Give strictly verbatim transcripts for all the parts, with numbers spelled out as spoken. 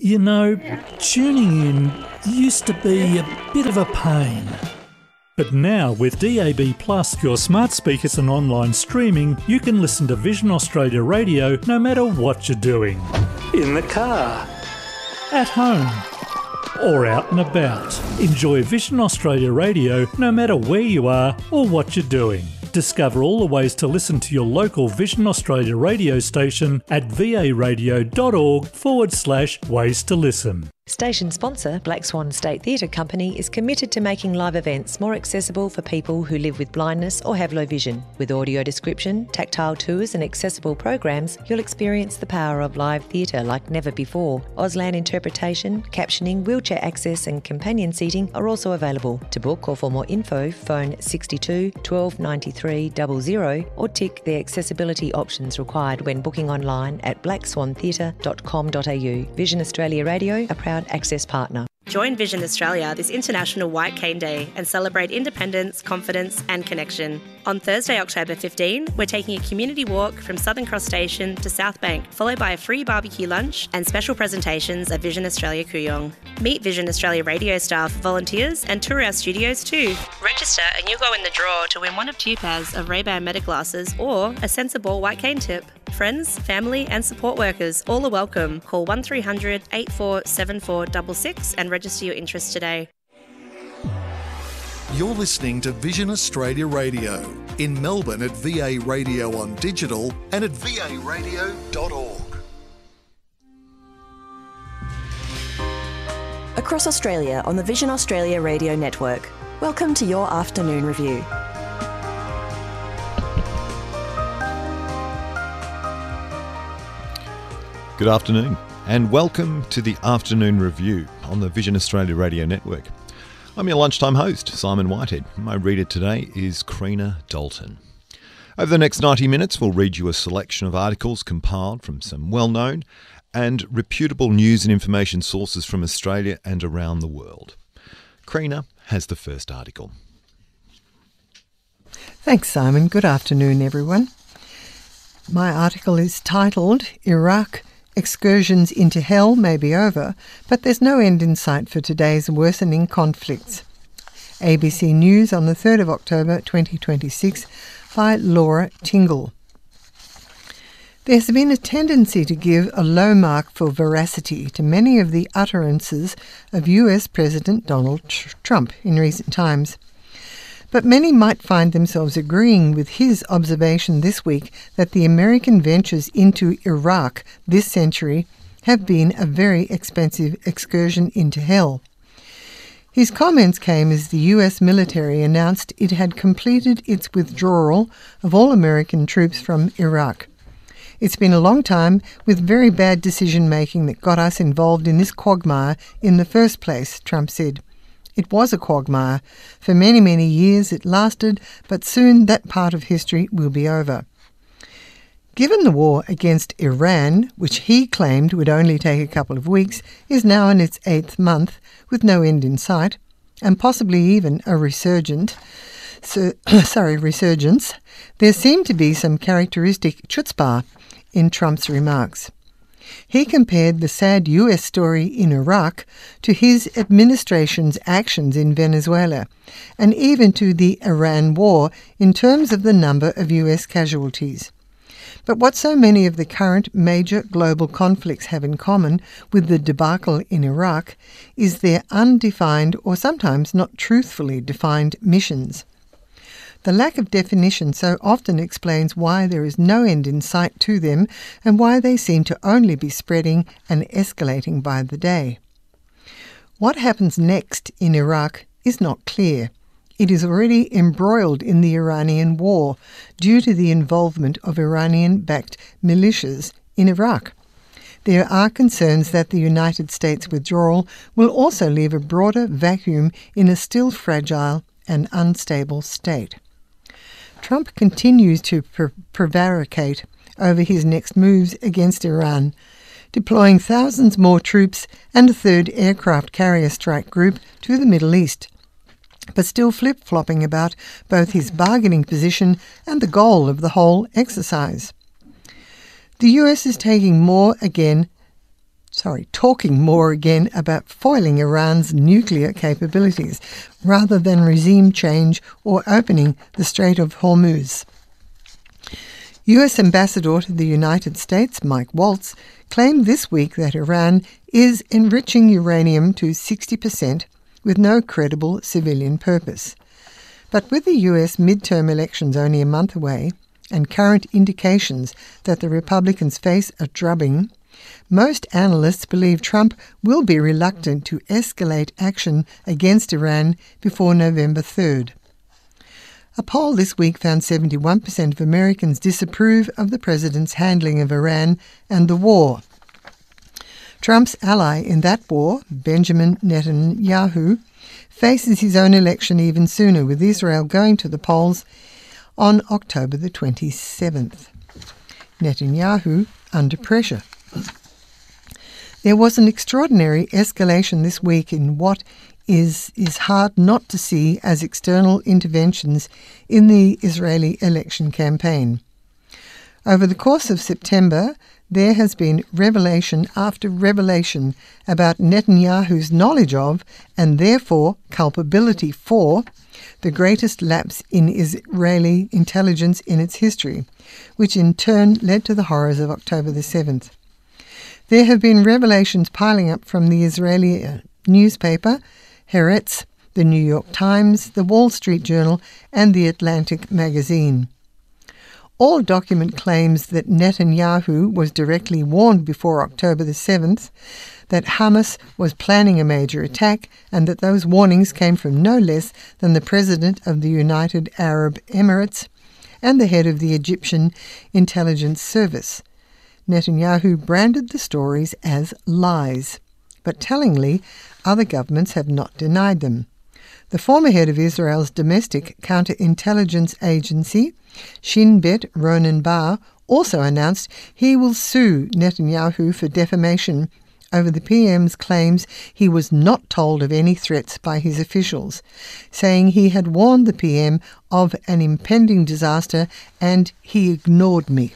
You know, tuning in used to be a bit of a pain. But now, with D A B Plus, your smart speakers and online streaming, you can listen to Vision Australia Radio no matter what you're doing. In the car, at home, or out and about. Enjoy Vision Australia Radio no matter where you are or what you're doing. Discover all the ways to listen to your local Vision Australia radio station at varadio.org forward slash ways to listen. Station sponsor Black Swan State Theatre Company is committed to making live events more accessible for people who live with blindness or have low vision. With audio description, tactile tours and accessible programs, you'll experience the power of live theatre like never before. Auslan interpretation, captioning, wheelchair access and companion seating are also available. To book or for more info, phone sixty-two twelve ninety-three double zero or tick the accessibility options required when booking online at black swan theatre dot com dot a u. Vision Australia Radio, a proud access partner. Join Vision Australia this International White Cane Day and celebrate independence, confidence and connection. On Thursday, October fifteenth, we're taking a community walk from Southern Cross Station to South Bank, followed by a free barbecue lunch and special presentations at Vision Australia Kooyong. Meet Vision Australia radio staff, volunteers and tour our studios too. Register and you'll go in the draw to win one of two pairs of Ray-Ban Meta glasses or a Sensible White Cane tip. Friends, family and support workers all are welcome. Call one three hundred eight four seven four six six and register your interest today. You're listening to Vision Australia Radio in Melbourne at V A Radio on digital and at v a radio dot org. Across Australia on the Vision Australia Radio Network. Welcome to your afternoon review. Good afternoon and welcome to the afternoon review on the Vision Australia Radio Network. I'm your lunchtime host, Simon Whitehead. My reader today is Karina Dalton. Over the next ninety minutes, we'll read you a selection of articles compiled from some well-known and reputable news and information sources from Australia and around the world. Karina has the first article. Thanks, Simon. Good afternoon, everyone. My article is titled, Iraq Excursions into Hell May Be Over, but there's no end in sight for today's worsening conflicts. A B C News on the third of October twenty twenty-six by Laura Tingle. There's been a tendency to give a low mark for veracity to many of the utterances of U S President Donald Trump in recent times. But many might find themselves agreeing with his observation this week that the American ventures into Iraq this century have been a very expensive excursion into hell. His comments came as the U S military announced it had completed its withdrawal of all American troops from Iraq. It's been a long time with very bad decision-making that got us involved in this quagmire in the first place, Trump said. It was a quagmire. For many, many years it lasted, but soon that part of history will be over. Given the war against Iran, which he claimed would only take a couple of weeks, is now in its eighth month, with no end in sight, and possibly even a resurgent, so, sorry, resurgence, there seemed to be some characteristic chutzpah in Trump's remarks. He compared the sad U S story in Iraq to his administration's actions in Venezuela, and even to the Iran war in terms of the number of U S casualties. But what so many of the current major global conflicts have in common with the debacle in Iraq is their undefined or sometimes not truthfully defined missions. The lack of definition so often explains why there is no end in sight to them and why they seem to only be spreading and escalating by the day. What happens next in Iraq is not clear. It is already embroiled in the Iranian war due to the involvement of Iranian-backed militias in Iraq. There are concerns that the United States withdrawal will also leave a broader vacuum in a still fragile and unstable state. Trump continues to pre- prevaricate over his next moves against Iran, deploying thousands more troops and a third aircraft carrier strike group to the Middle East, but still flip-flopping about both his bargaining position and the goal of the whole exercise. The U S is taking more again sorry, talking more again about foiling Iran's nuclear capabilities rather than regime change or opening the Strait of Hormuz. U S Ambassador to the United States, Mike Waltz, claimed this week that Iran is enriching uranium to sixty percent with no credible civilian purpose. But with the U S midterm elections only a month away and current indications that the Republicans face a drubbing, most analysts believe Trump will be reluctant to escalate action against Iran before November third. A poll this week found seventy-one percent of Americans disapprove of the president's handling of Iran and the war. Trump's ally in that war, Benjamin Netanyahu, faces his own election even sooner, with Israel going to the polls on October the twenty-seventh. Netanyahu under pressure. There was an extraordinary escalation this week in what is is hard not to see as external interventions in the Israeli election campaign. Over the course of September, there has been revelation after revelation about Netanyahu's knowledge of, and therefore culpability for, the greatest lapse in Israeli intelligence in its history, which in turn led to the horrors of October the seventh. There have been revelations piling up from the Israeli newspaper, Haaretz, the New York Times, the Wall Street Journal, and the Atlantic magazine. All document claims that Netanyahu was directly warned before October the seventh that Hamas was planning a major attack, and that those warnings came from no less than the President of the United Arab Emirates and the head of the Egyptian Intelligence Service. Netanyahu branded the stories as lies, but tellingly, other governments have not denied them. The former head of Israel's domestic counterintelligence agency, Shin Bet Ronen Bar, also announced he will sue Netanyahu for defamation over the P M's claims he was not told of any threats by his officials, saying he had warned the P M of an impending disaster and he ignored me.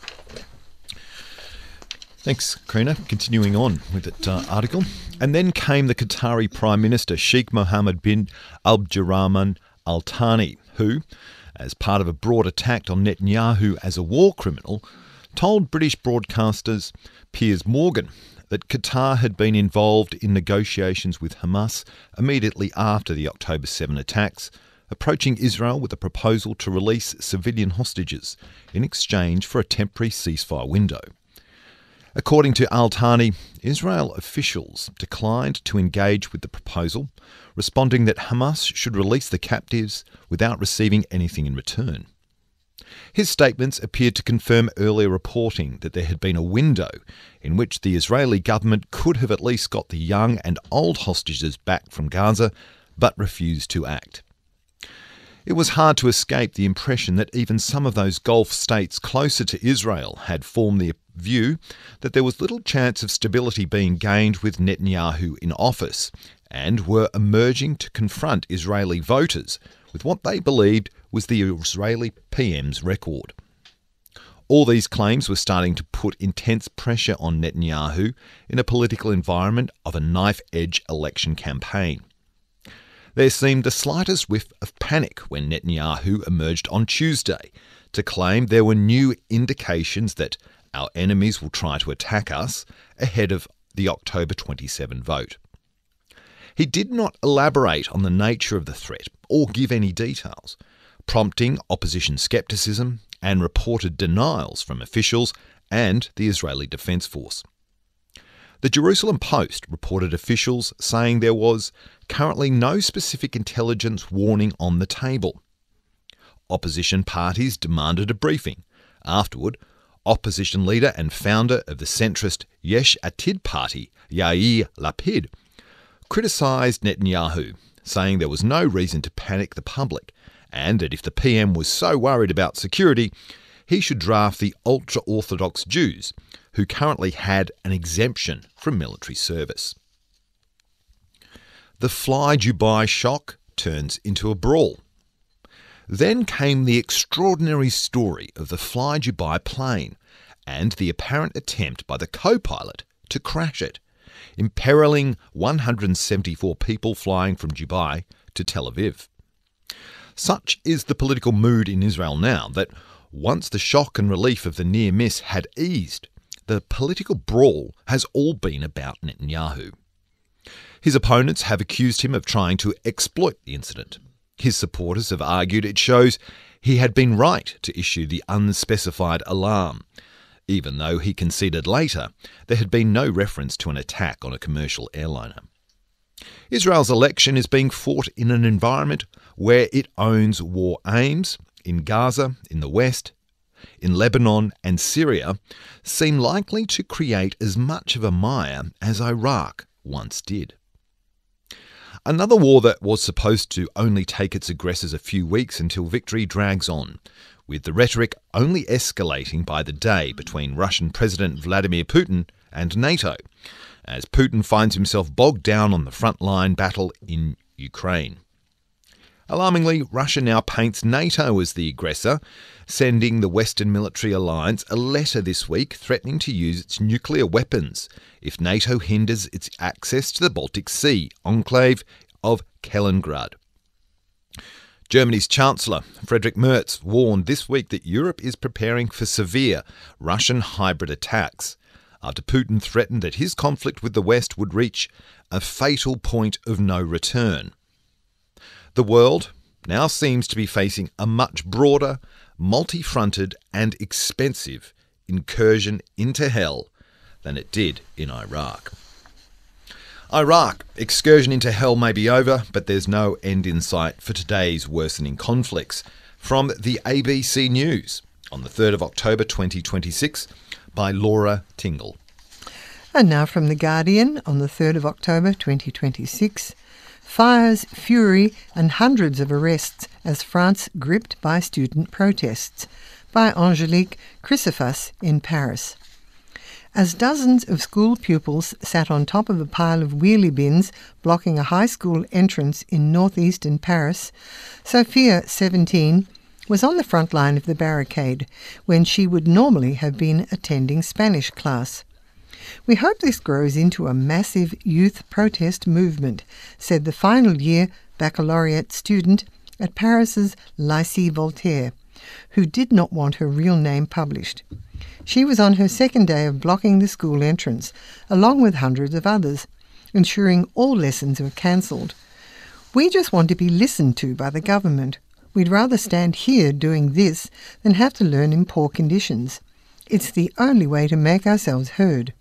Thanks, Karina. Continuing on with that uh, article. And then came the Qatari Prime Minister, Sheikh Mohammed bin Abdurrahman Al Thani, who, as part of a broad attack on Netanyahu as a war criminal, told British broadcasters Piers Morgan that Qatar had been involved in negotiations with Hamas immediately after the October seventh attacks, approaching Israel with a proposal to release civilian hostages in exchange for a temporary ceasefire window. According to Al Thani, Israel officials declined to engage with the proposal, responding that Hamas should release the captives without receiving anything in return. His statements appeared to confirm earlier reporting that there had been a window in which the Israeli government could have at least got the young and old hostages back from Gaza, but refused to act. It was hard to escape the impression that even some of those Gulf states closer to Israel had formed the view that there was little chance of stability being gained with Netanyahu in office, and were emerging to confront Israeli voters with what they believed was the Israeli P M's record. All these claims were starting to put intense pressure on Netanyahu in a political environment of a knife-edge election campaign. There seemed the slightest whiff of panic when Netanyahu emerged on Tuesday to claim there were new indications that our enemies will try to attack us ahead of the October twenty-seventh vote. He did not elaborate on the nature of the threat or give any details, prompting opposition scepticism and reported denials from officials and the Israeli Defence Force. The Jerusalem Post reported officials saying there was currently no specific intelligence warning on the table. Opposition parties demanded a briefing. Afterward, opposition leader and founder of the centrist Yesh Atid party, Yair Lapid, criticised Netanyahu, saying there was no reason to panic the public, and that if the P M was so worried about security, he should draft the ultra-Orthodox Jews, who currently had an exemption from military service. The Fly Dubai shock turns into a brawl. Then came the extraordinary story of the Fly Dubai plane and the apparent attempt by the co-pilot to crash it, imperiling one hundred seventy-four people flying from Dubai to Tel Aviv. Such is the political mood in Israel now that once the shock and relief of the near miss had eased, the political brawl has all been about Netanyahu. His opponents have accused him of trying to exploit the incident. His supporters have argued it shows he had been right to issue the unspecified alarm, even though he conceded later there had been no reference to an attack on a commercial airliner. Israel's election is being fought in an environment where it owns war aims in Gaza, in the West, in Lebanon and Syria seem likely to create as much of a mire as Iraq once did. Another war that was supposed to only take its aggressors a few weeks until victory drags on, with the rhetoric only escalating by the day between Russian President Vladimir Putin and NATO, as Putin finds himself bogged down on the frontline battle in Ukraine. Alarmingly, Russia now paints NATO as the aggressor, sending the Western military alliance a letter this week threatening to use its nuclear weapons if NATO hinders its access to the Baltic Sea enclave of Kaliningrad. Germany's Chancellor, Friedrich Merz, warned this week that Europe is preparing for severe Russian hybrid attacks after Putin threatened that his conflict with the West would reach a fatal point of no return. The world now seems to be facing a much broader, multi-fronted and expensive incursion into hell than it did in Iraq. Iraq, excursion into hell may be over, but there's no end in sight for today's worsening conflicts. From the A B C News on the third of October twenty twenty-six by Laura Tingle. And now from The Guardian on the third of October twenty twenty-six. Fires, fury and hundreds of arrests as France gripped by student protests, by Angelique Chrysifas in Paris. As dozens of school pupils sat on top of a pile of wheelie bins blocking a high school entrance in northeastern Paris, Sophia, seventeen, was on the front line of the barricade when she would normally have been attending Spanish class. "We hope this grows into a massive youth protest movement," said the final year baccalaureate student at Paris's Lycée Voltaire, who did not want her real name published. She was on her second day of blocking the school entrance, along with hundreds of others, ensuring all lessons were cancelled. "We just want to be listened to by the government. We'd rather stand here doing this than have to learn in poor conditions. It's the only way to make ourselves heard.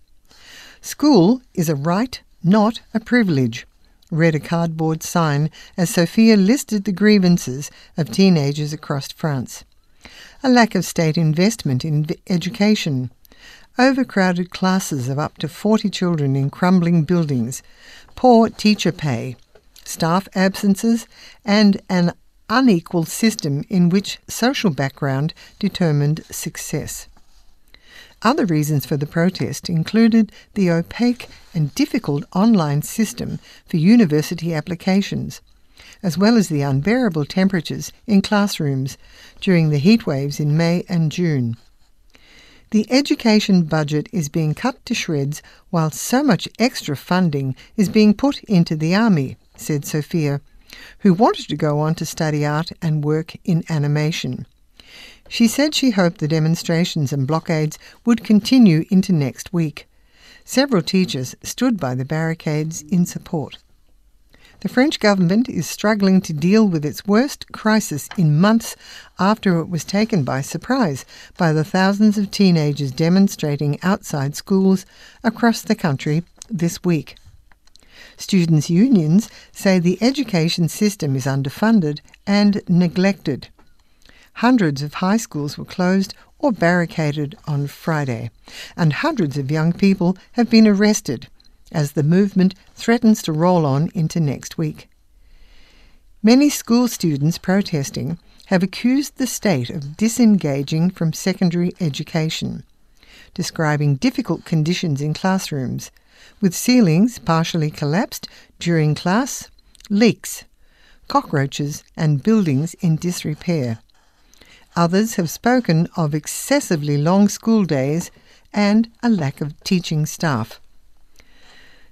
School is a right, not a privilege," read a cardboard sign as Sophia listed the grievances of teenagers across France. A lack of state investment in education, overcrowded classes of up to forty children in crumbling buildings, poor teacher pay, staff absences, and an unequal system in which social background determined success. Other reasons for the protest included the opaque and difficult online system for university applications, as well as the unbearable temperatures in classrooms during the heat waves in May and June. "The education budget is being cut to shreds while so much extra funding is being put into the army," said Sophia, who wanted to go on to study art and work in animation. She said she hoped the demonstrations and blockades would continue into next week. Several teachers stood by the barricades in support. The French government is struggling to deal with its worst crisis in months after it was taken by surprise by the thousands of teenagers demonstrating outside schools across the country this week. Students' unions say the education system is underfunded and neglected. Hundreds of high schools were closed or barricaded on Friday, and hundreds of young people have been arrested as the movement threatens to roll on into next week. Many school students protesting have accused the state of disengaging from secondary education, describing difficult conditions in classrooms, with ceilings partially collapsed during class, leaks, cockroaches and buildings in disrepair. Others have spoken of excessively long school days and a lack of teaching staff.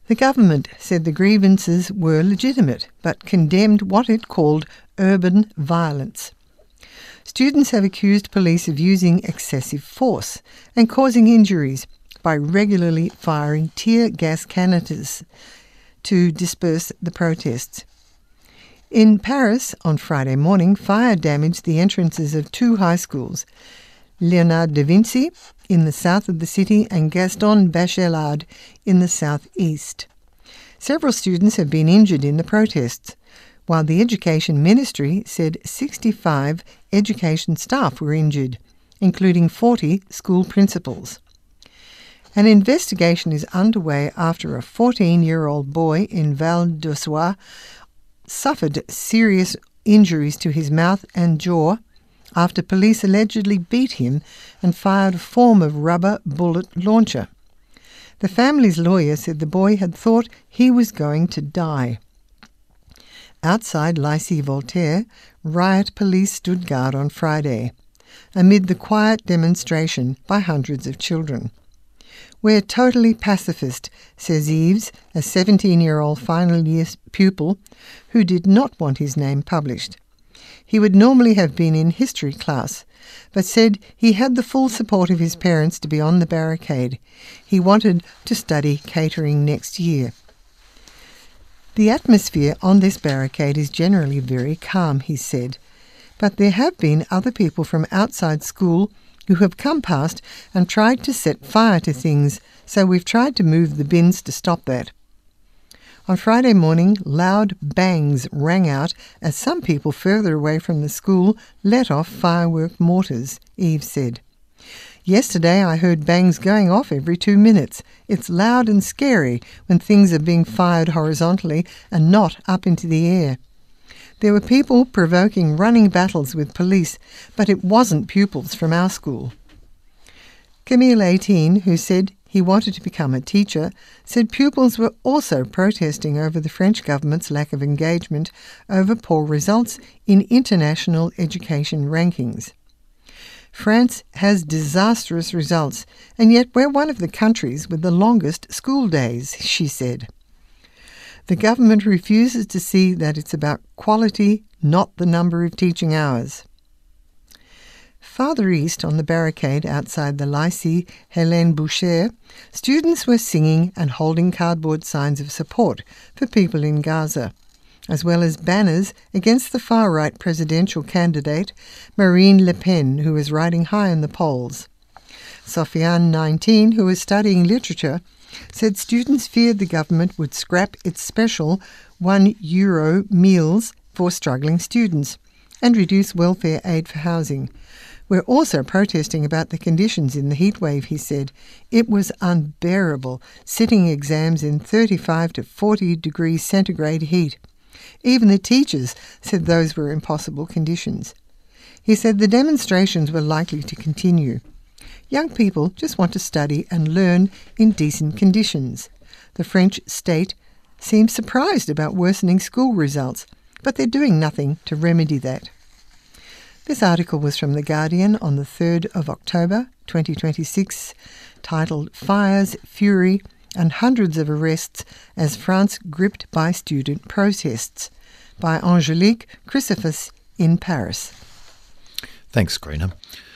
The government said the grievances were legitimate, but condemned what it called urban violence. Students have accused police of using excessive force and causing injuries by regularly firing tear gas canisters to disperse the protests. In Paris, on Friday morning, fire damaged the entrances of two high schools, Léonard de Vinci in the south of the city and Gaston Bachelard in the southeast. Several students have been injured in the protests, while the Education Ministry said sixty-five education staff were injured, including forty school principals. An investigation is underway after a fourteen-year-old boy in Val d'Oise suffered serious injuries to his mouth and jaw after police allegedly beat him and fired a form of rubber bullet launcher. The family's lawyer said the boy had thought he was going to die. Outside Lycée Voltaire, riot police stood guard on Friday, amid the quiet demonstration by hundreds of children. "We're totally pacifist," says Yves, a seventeen-year-old final-year pupil who did not want his name published. He would normally have been in history class, but said he had the full support of his parents to be on the barricade. He wanted to study catering next year. "The atmosphere on this barricade is generally very calm," he said, "but there have been other people from outside school who have come past and tried to set fire to things, so we've tried to move the bins to stop that." On Friday morning, loud bangs rang out as some people further away from the school let off firework mortars, Eve said. "Yesterday I heard bangs going off every two minutes. It's loud and scary when things are being fired horizontally and not up into the air. There were people provoking running battles with police, but it wasn't pupils from our school." Camille, eighteen, who said he wanted to become a teacher, said pupils were also protesting over the French government's lack of engagement over poor results in international education rankings. "France has disastrous results, and yet we're one of the countries with the longest school days," she said. The government refuses to see that it's about quality, not the number of teaching hours. Farther east on the barricade outside the Lycée Hélène Boucher, students were singing and holding cardboard signs of support for people in Gaza, as well as banners against the far-right presidential candidate Marine Le Pen, who is riding high in the polls. Sofiane, nineteen, who is studying literature, said students feared the government would scrap its special one euro meals for struggling students and reduce welfare aid for housing. "We're also protesting about the conditions in the heatwave," he said. "It was unbearable, sitting exams in thirty-five to forty degrees centigrade heat. Even the teachers said those were impossible conditions." He said the demonstrations were likely to continue. "Young people just want to study and learn in decent conditions." The French state seems surprised about worsening school results, but they're doing nothing to remedy that. This article was from The Guardian on the third of October twenty twenty-six, titled "Fires, Fury and Hundreds of Arrests as France Gripped by Student Protests," by Angelique Chrysophus in Paris. Thanks, Karina.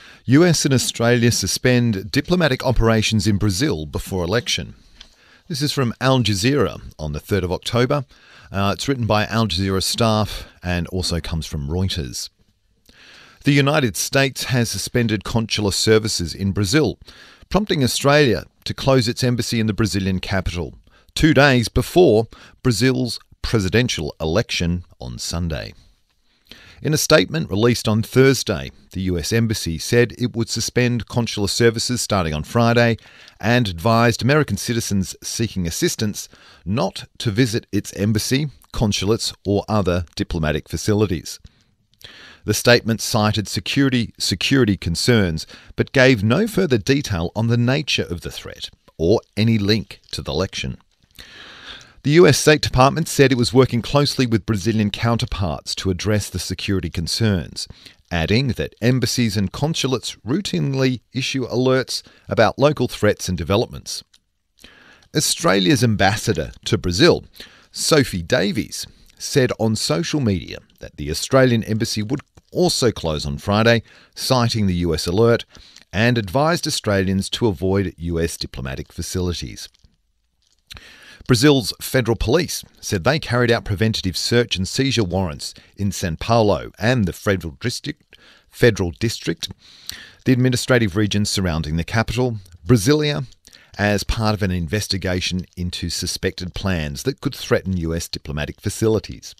U S and Australia suspend diplomatic operations in Brazil before election. This is from Al Jazeera on the third of October. Uh, it's written by Al Jazeera staff and also comes from Reuters. The United States has suspended consular services in Brazil, prompting Australia to close its embassy in the Brazilian capital, two days before Brazil's presidential election on Sunday. In a statement released on Thursday, the U S Embassy said it would suspend consular services starting on Friday and advised American citizens seeking assistance not to visit its embassy, consulates or other diplomatic facilities. The statement cited security security concerns, but gave no further detail on the nature of the threat or any link to the election. The U S State Department said it was working closely with Brazilian counterparts to address the security concerns, adding that embassies and consulates routinely issue alerts about local threats and developments. Australia's ambassador to Brazil, Sophie Davies, said on social media that the Australian embassy would also close on Friday, citing the U S alert, and advised Australians to avoid U S diplomatic facilities. Brazil's federal police said they carried out preventative search and seizure warrants in São Paulo and the Federal District, Federal District, the administrative regions surrounding the capital, Brasilia, as part of an investigation into suspected plans that could threaten U S diplomatic facilities.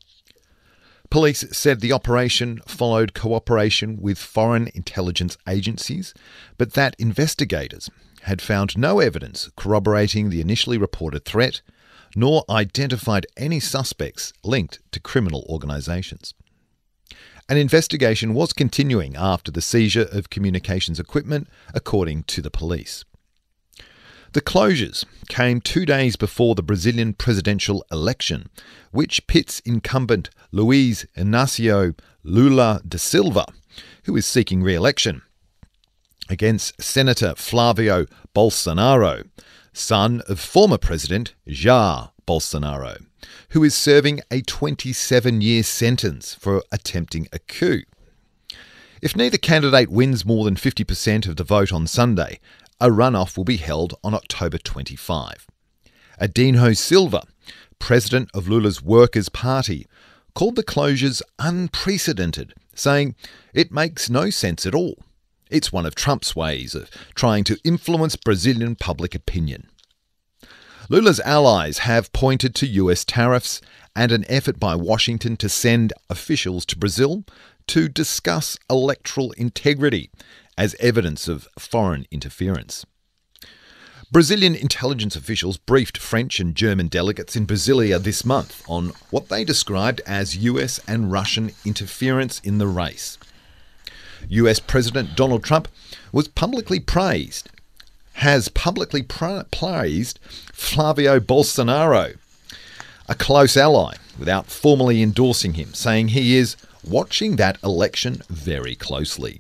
Police said the operation followed cooperation with foreign intelligence agencies, but that investigators had found no evidence corroborating the initially reported threat, nor identified any suspects linked to criminal organisations. An investigation was continuing after the seizure of communications equipment, according to the police. The closures came two days before the Brazilian presidential election, which pits incumbent Luiz Inácio Lula da Silva, who is seeking re-election, against Senator Flávio Bolsonaro, son of former President Jair Bolsonaro, who is serving a twenty-seven-year sentence for attempting a coup. If neither candidate wins more than fifty percent of the vote on Sunday, a runoff will be held on October twenty-fifth. Adinho Silva, president of Lula's Workers' Party, called the closures unprecedented, saying it makes no sense at all. It's one of Trump's ways of trying to influence Brazilian public opinion. Lula's allies have pointed to U S tariffs and an effort by Washington to send officials to Brazil to discuss electoral integrity as evidence of foreign interference. Brazilian intelligence officials briefed French and German delegates in Brasilia this month on what they described as U S and Russian interference in the race. U S President Donald Trump was publicly praised, has publicly pra- praised Flávio Bolsonaro, a close ally, without formally endorsing him, saying he is watching that election very closely.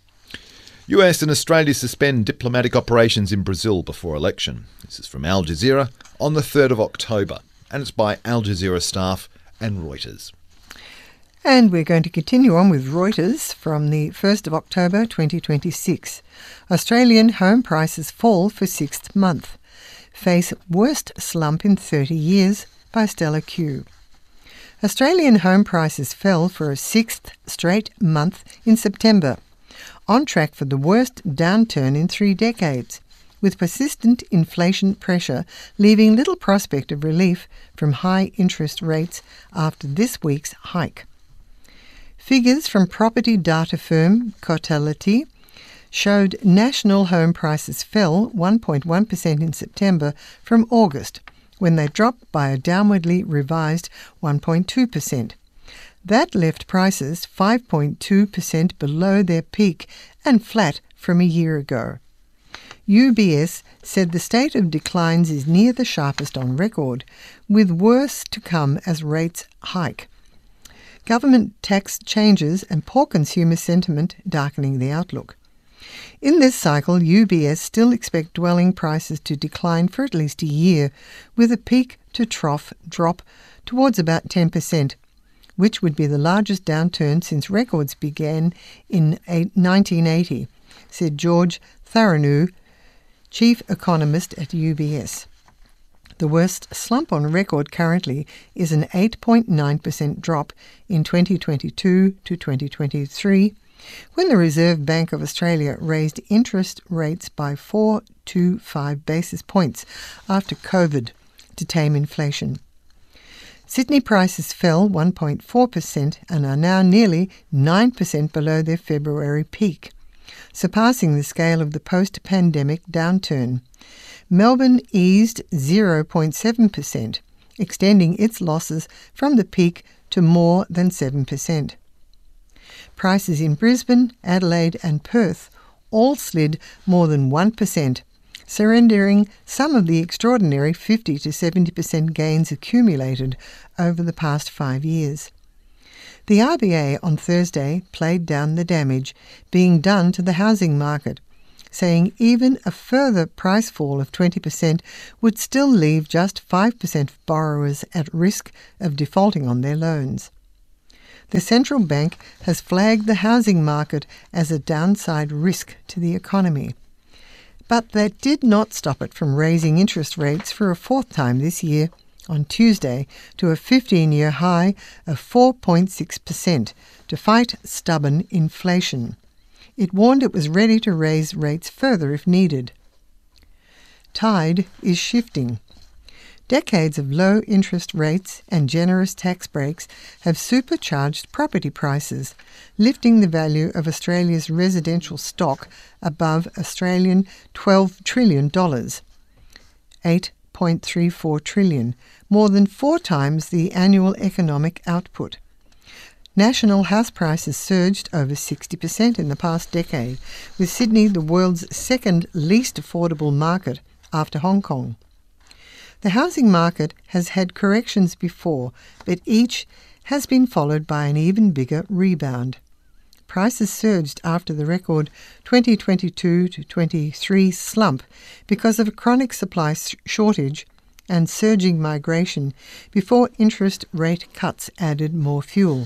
U S and Australia suspend diplomatic operations in Brazil before election. This is from Al Jazeera on the third of October, and it's by Al Jazeera staff and Reuters. And we're going to continue on with Reuters from the first of October twenty twenty-six. Australian home prices fall for sixth month. Face worst slump in thirty years by Stella Q. Australian home prices fell for a sixth straight month in September, on track for the worst downturn in three decades, with persistent inflation pressure leaving little prospect of relief from high interest rates after this week's hike. Figures from property data firm Cotality showed national home prices fell one point one percent in September from August, when they dropped by a downwardly revised one point two percent. That left prices five point two percent below their peak and flat from a year ago. U B S said the state of declines is near the sharpest on record, with worse to come as rates hike. Government tax changes and poor consumer sentiment darkening the outlook. In this cycle, U B S still expect dwelling prices to decline for at least a year, with a peak to trough drop towards about ten percent, which would be the largest downturn since records began in nineteen eighty, said George Tharanou, chief economist at U B S. The worst slump on record currently is an eight point nine percent drop in twenty twenty-two to twenty twenty-three, when the Reserve Bank of Australia raised interest rates by four to five basis points after COVID to tame inflation. Sydney prices fell one point four percent and are now nearly nine percent below their February peak, surpassing the scale of the post-pandemic downturn. Melbourne eased zero point seven percent, extending its losses from the peak to more than seven percent. Prices in Brisbane, Adelaide and Perth all slid more than one percent, surrendering some of the extraordinary fifty to seventy percent gains accumulated over the past five years. The R B A on Thursday played down the damage being done to the housing market, saying even a further price fall of twenty percent would still leave just five percent of borrowers at risk of defaulting on their loans. The central bank has flagged the housing market as a downside risk to the economy. But that did not stop it from raising interest rates for a fourth time this year, on Tuesday, to a fifteen-year high of four point six percent to fight stubborn inflation. It warned it was ready to raise rates further if needed. Tide is shifting. Decades of low interest rates and generous tax breaks have supercharged property prices, lifting the value of Australia's residential stock above Australian twelve trillion dollars, eight point three four trillion dollars, more than four times the annual economic output. National house prices surged over sixty percent in the past decade, with Sydney the world's second least affordable market after Hong Kong. The housing market has had corrections before, but each has been followed by an even bigger rebound. Prices surged after the record twenty twenty-two to twenty-three slump because of a chronic supply shortage and surging migration before interest rate cuts added more fuel.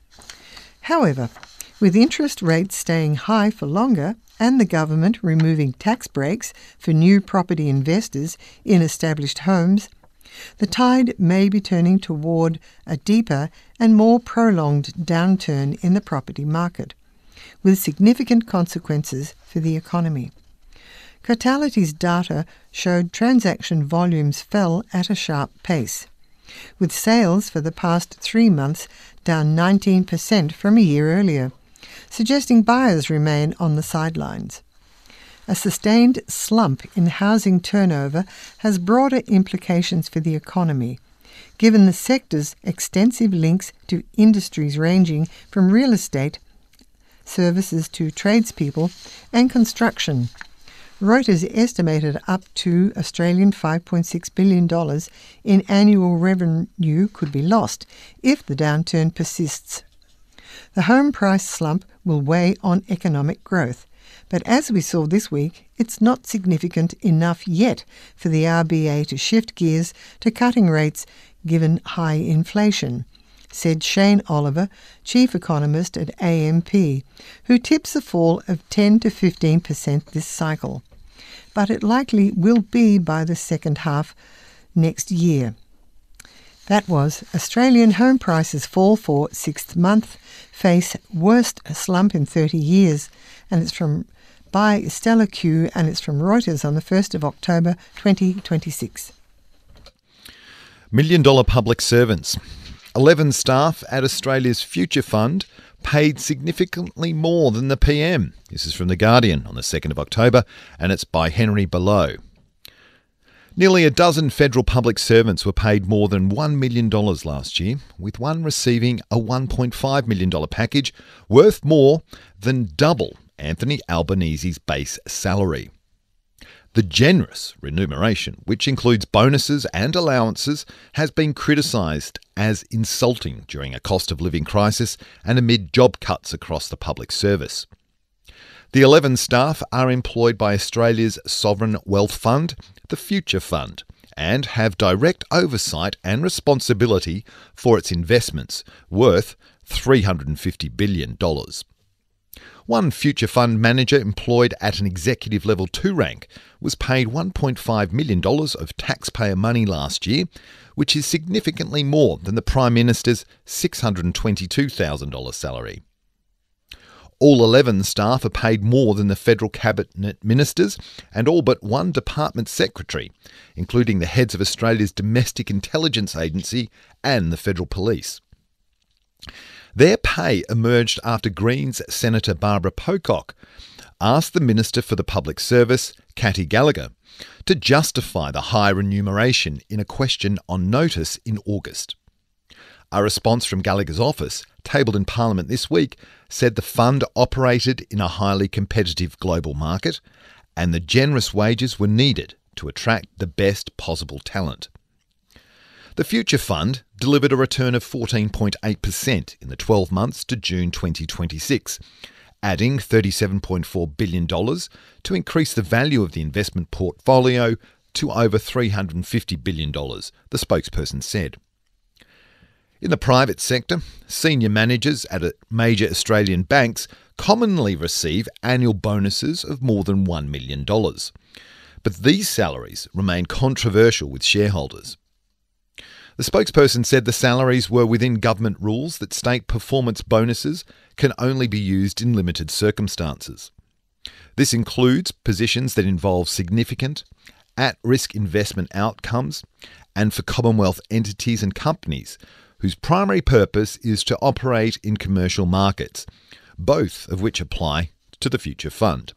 However, with interest rates staying high for longer and the government removing tax breaks for new property investors in established homes, the tide may be turning toward a deeper and more prolonged downturn in the property market, with significant consequences for the economy. Cotallity's data showed transaction volumes fell at a sharp pace, with sales for the past three months down nineteen percent from a year earlier, suggesting buyers remain on the sidelines. A sustained slump in housing turnover has broader implications for the economy, given the sector's extensive links to industries ranging from real estate, services to tradespeople, and construction. Reuters estimated up to Australian five point six billion dollars in annual revenue could be lost if the downturn persists. The home price slump will weigh on economic growth, but as we saw this week, it's not significant enough yet for the R B A to shift gears to cutting rates given high inflation, said Shane Oliver, chief economist at A M P, who tips a fall of ten to fifteen percent this cycle. But it likely will be by the second half next year. That was Australian home prices fall for sixth month, face worst slump in thirty years, and it's from by Stella Q, and it's from Reuters on the first of October twenty twenty-six. Million dollar public servants. eleven staff at Australia's Future Fund paid significantly more than the P M. This is from The Guardian on the second of October, and it's by Henry Below. Nearly a dozen federal public servants were paid more than one million dollars last year, with one receiving a one point five million dollars package worth more than double Anthony Albanese's base salary. The generous remuneration, which includes bonuses and allowances, has been criticised as insulting during a cost of living crisis and amid job cuts across the public service. The eleven staff are employed by Australia's sovereign wealth fund, the Future Fund, and have direct oversight and responsibility for its investments, worth three hundred fifty billion dollars. One Future Fund manager employed at an executive level two rank was paid one point five million dollars of taxpayer money last year, which is significantly more than the Prime Minister's six hundred twenty-two thousand dollars salary. All eleven staff are paid more than the federal cabinet ministers and all but one department secretary, including the heads of Australia's Domestic Intelligence Agency and the Federal Police. Their pay emerged after Greens Senator Barbara Pocock asked the Minister for the Public Service, Cathy Gallagher, to justify the high remuneration in a question on notice in August. A response from Gallagher's office, tabled in Parliament this week, said the fund operated in a highly competitive global market and the generous wages were needed to attract the best possible talent. The Future Fund delivered a return of fourteen point eight percent in the twelve months to June twenty twenty-six, adding thirty-seven point four billion dollars to increase the value of the investment portfolio to over three hundred fifty billion dollars, the spokesperson said. In the private sector, senior managers at major Australian banks commonly receive annual bonuses of more than one million dollars. But these salaries remain controversial with shareholders. The spokesperson said the salaries were within government rules that state performance bonuses can only be used in limited circumstances. This includes positions that involve significant, at-risk investment outcomes and for Commonwealth entities and companies whose primary purpose is to operate in commercial markets, both of which apply to the Future Fund.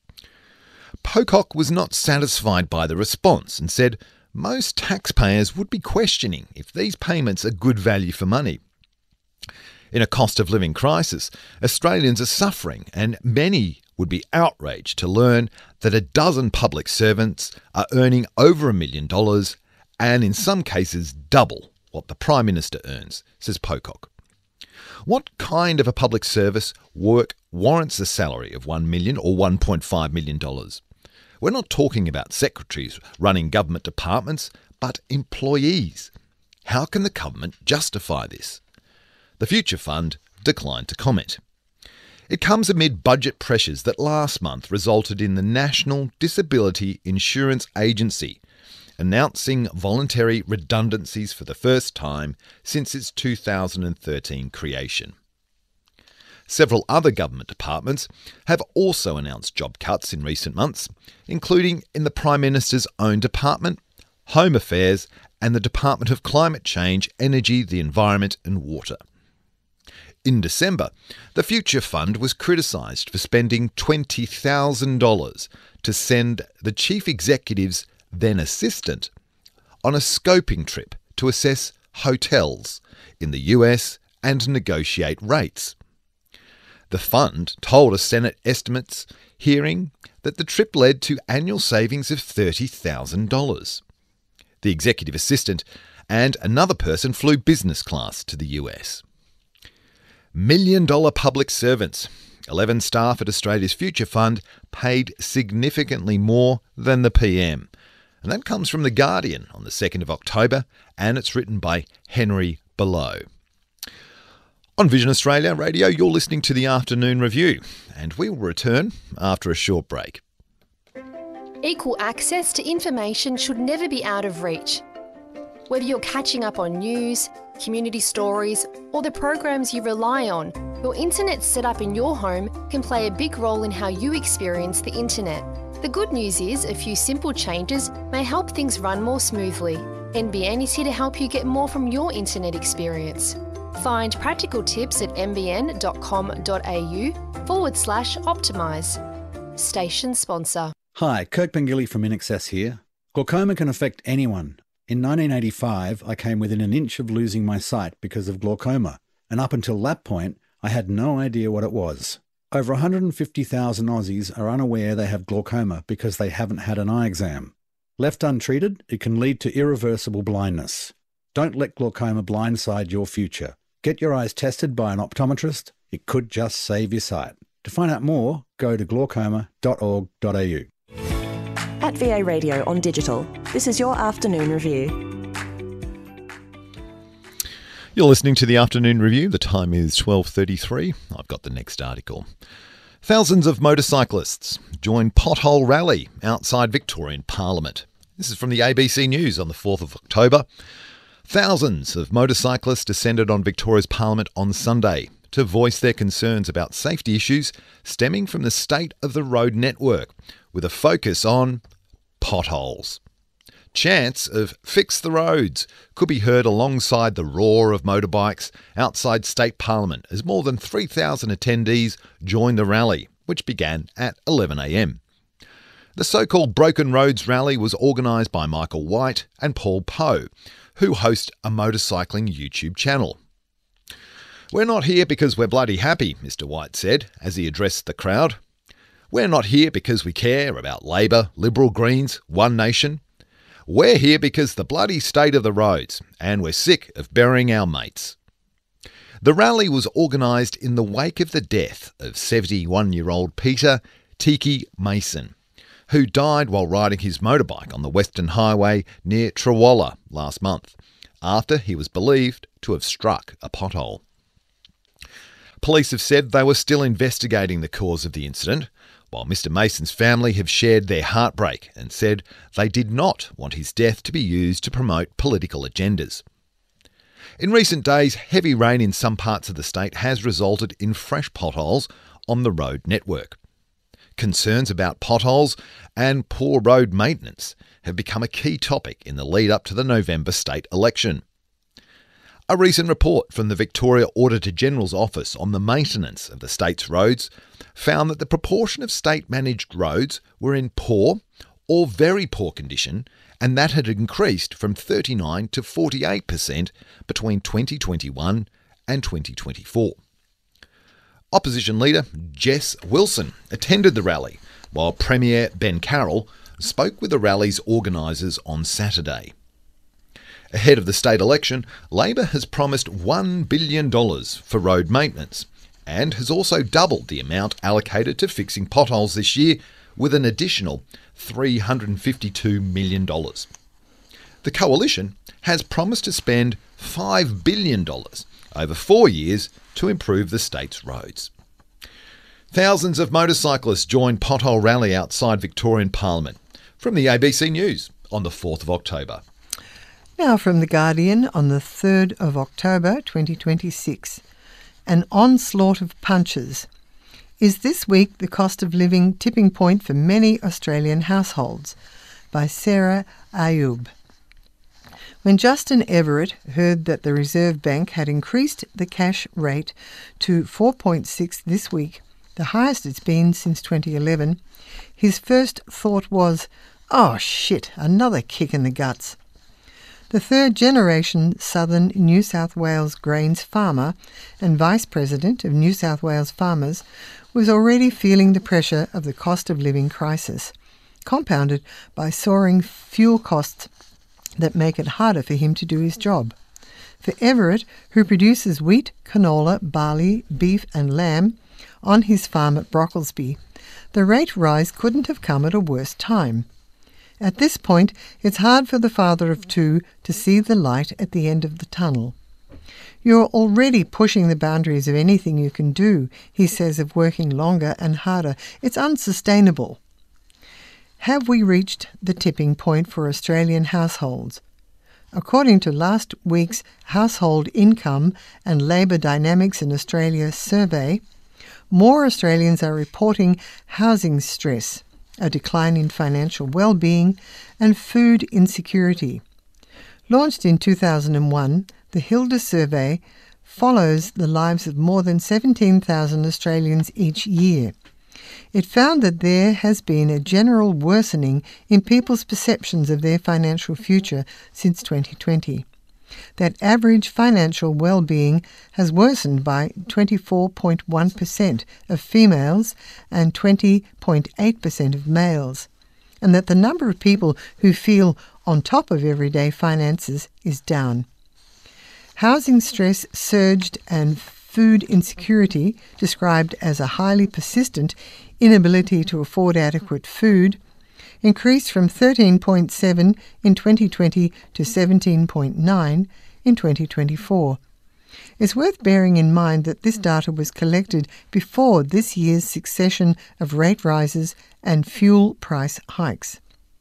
Pocock was not satisfied by the response and said most taxpayers would be questioning if these payments are good value for money. In a cost of living crisis, Australians are suffering, and many would be outraged to learn that a dozen public servants are earning over a million dollars and in some cases double what the Prime Minister earns, says Pocock. What kind of a public service work warrants a salary of one million dollars or one point five million dollars? We're not talking about secretaries running government departments, but employees. How can the government justify this? The Future Fund declined to comment. It comes amid budget pressures that last month resulted in the National Disability Insurance Agency announcing voluntary redundancies for the first time since its two thousand thirteen creation. Several other government departments have also announced job cuts in recent months, including in the Prime Minister's own department, Home Affairs, and the Department of Climate Change, Energy, the Environment and Water. In December, the Future Fund was criticised for spending twenty thousand dollars to send the Chief Executive's then assistant on a scoping trip to assess hotels in the U S and negotiate rates. The fund told a Senate estimates hearing that the trip led to annual savings of thirty thousand dollars. The executive assistant and another person flew business class to the U S. Million-dollar public servants, eleven staff at Australia's Future Fund, paid significantly more than the P M. And that comes from The Guardian on the second of October, and it's written by Henry Below. On Vision Australia Radio, you're listening to the Afternoon Review, and we will return after a short break. Equal access to information should never be out of reach. Whether you're catching up on news, community stories, or the programs you rely on, your internet setup in your home can play a big role in how you experience the internet. The good news is a few simple changes may help things run more smoothly. N B N is here to help you get more from your internet experience. Find practical tips at nbn.com.au forward slash optimise. Station sponsor. Hi, Kirk Pengilly from InAccess here. Glaucoma can affect anyone. In nineteen eighty-five, I came within an inch of losing my sight because of glaucoma, and up until that point, I had no idea what it was. Over one hundred fifty thousand Aussies are unaware they have glaucoma because they haven't had an eye exam. Left untreated, it can lead to irreversible blindness. Don't let glaucoma blindside your future. Get your eyes tested by an optometrist. It could just save your sight. To find out more, go to glaucoma dot org dot a u. At V A Radio on digital, this is your Afternoon Review. You're listening to the Afternoon Review. The time is twelve thirty-three. I've got the next article. Thousands of motorcyclists join pothole rally outside Victorian Parliament. This is from the A B C News on the fourth of October. Thousands of motorcyclists descended on Victoria's Parliament on Sunday to voice their concerns about safety issues stemming from the state of the road network, with a focus on potholes. Chants of "Fix the roads" could be heard alongside the roar of motorbikes outside State Parliament as more than three thousand attendees joined the rally, which began at eleven a m. The so-called Broken Roads Rally was organised by Michael White and Paul Poe, who host a motorcycling YouTube channel. "We're not here because we're bloody happy," Mister White said as he addressed the crowd. "We're not here because we care about Labor, Liberal, Greens, One Nation. We're here because the bloody state of the roads, and we're sick of burying our mates." The rally was organised in the wake of the death of seventy-one-year-old Peter Tiki Mason, who died while riding his motorbike on the Western Highway near Trawalla last month, after he was believed to have struck a pothole. Police have said they were still investigating the cause of the incident, while Mister Mason's family have shared their heartbreak and said they did not want his death to be used to promote political agendas. In recent days, heavy rain in some parts of the state has resulted in fresh potholes on the road network. Concerns about potholes and poor road maintenance have become a key topic in the lead up to the November state election. A recent report from the Victoria Auditor-General's Office on the maintenance of the state's roads found that the proportion of state-managed roads were in poor or very poor condition, and that had increased from thirty-nine to forty-eight percent between twenty twenty-one and twenty twenty-four. Opposition leader Jess Wilson attended the rally, while Premier Ben Carroll spoke with the rally's organisers on Saturday. Ahead of the state election, Labor has promised one billion dollars for road maintenance and has also doubled the amount allocated to fixing potholes this year with an additional three hundred fifty-two million dollars. The Coalition has promised to spend five billion dollars over four years to improve the state's roads. Thousands of motorcyclists joined pothole rally outside Victorian Parliament. From the A B C News on the fourth of October. Now from The Guardian on the third of October twenty twenty-six. An onslaught of punches. Is this week the cost of living tipping point for many Australian households? By Sarah Ayub. When Justin Everett heard that the Reserve Bank had increased the cash rate to four point six this week, the highest it's been since twenty eleven, his first thought was, oh shit, another kick in the guts. The third-generation Southern New South Wales grains farmer and Vice President of New South Wales Farmers was already feeling the pressure of the cost of living crisis, compounded by soaring fuel costs that make it harder for him to do his job. For Everett, who produces wheat, canola, barley, beef and lamb on his farm at Brocklesby, the rate rise couldn't have come at a worse time. At this point, it's hard for the father of two to see the light at the end of the tunnel. You're already pushing the boundaries of anything you can do, he says of working longer and harder. It's unsustainable. Have we reached the tipping point for Australian households? According to last week's Household Income and Labour Dynamics in Australia survey, more Australians are reporting housing stress, a decline in financial well-being, and food insecurity. Launched in two thousand one, the Hilda survey follows the lives of more than seventeen thousand Australians each year. It found that there has been a general worsening in people's perceptions of their financial future since twenty twenty. That average financial well-being has worsened by twenty-four point one percent of females and twenty point eight percent of males, and that the number of people who feel on top of everyday finances is down. Housing stress surged and food insecurity, described as a highly persistent inability to afford adequate food, increased from thirteen point seven in twenty twenty to seventeen point nine in twenty twenty-four. It's worth bearing in mind that this data was collected before this year's succession of rate rises and fuel price hikes.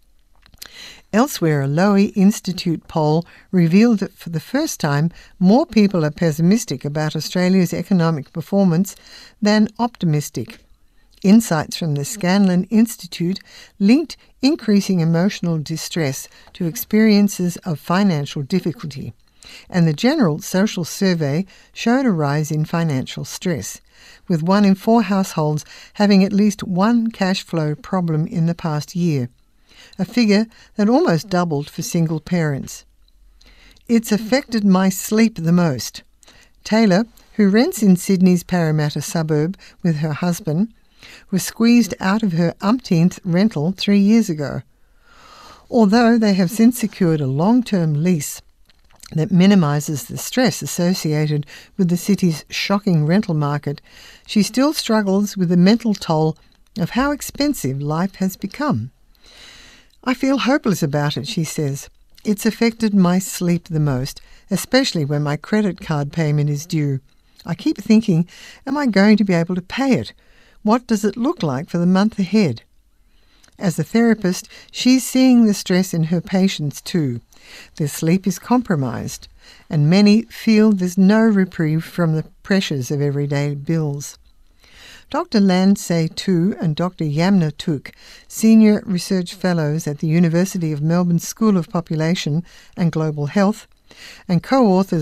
Elsewhere, a Lowy Institute poll revealed that for the first time, more people are pessimistic about Australia's economic performance than optimistic. Insights from the Scanlon Institute linked increasing emotional distress to experiences of financial difficulty, and the General Social Survey showed a rise in financial stress, with one in four households having at least one cash flow problem in the past year, a figure that almost doubled for single parents. It's affected my sleep the most. Taylor, who rents in Sydney's Parramatta suburb with her husband, was squeezed out of her umpteenth rental three years ago. Although they have since secured a long-term lease that minimises the stress associated with the city's shocking rental market, she still struggles with the mental toll of how expensive life has become. I feel hopeless about it, she says. It's affected my sleep the most, especially when my credit card payment is due. I keep thinking, am I going to be able to pay it? What does it look like for the month ahead? As a therapist, she's seeing the stress in her patients too. Their sleep is compromised, and many feel there's no reprieve from the pressures of everyday bills. Doctor Lansay Tu and Doctor Yamna Tuk, Senior Research Fellows at the University of Melbourne School of Population and Global Health, and co-authors